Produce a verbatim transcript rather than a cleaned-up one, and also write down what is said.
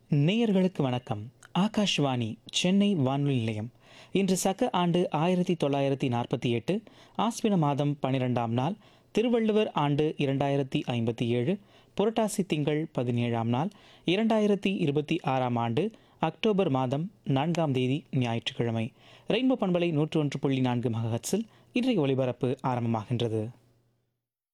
நேயர்களுக்கு வணக்கம். ஆகாஷ்வாணி சென்னை வானொலி நிலையம். இன்று சக ஆண்டு ஆயிரத்தி தொள்ளாயிரத்தி நாற்பத்தி எட்டு ஆஸ்வின மாதம் பனிரெண்டாம் நாள், திருவள்ளுவர் ஆண்டு இரண்டாயிரத்தி ஐம்பத்தி ஏழு, புரட்டாசி திங்கள் பதினேழாம் நாள், இரண்டாயிரத்தி இருபத்தி ஆறாம் ஆண்டு அக்டோபர் மாதம் நான்காம் தேதி ஞாயிற்றுக்கிழமை. ரெயின்போ பண்பலை நூற்று ஒன்று புள்ளி நான்கு மெகாஹெர்ட்ஸில் இன்றைய ஒலிபரப்பு ஆரம்பமாகின்றது.